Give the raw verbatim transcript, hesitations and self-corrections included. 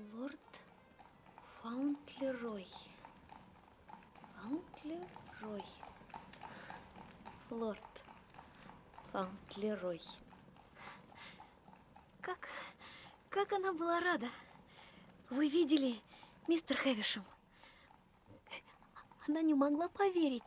Лорд Фаунтлерой. Фаунтлерой. Лорд Фаунтлерой. Как, как она была рада. Вы видели, мистер Хэвишем? Она не могла поверить.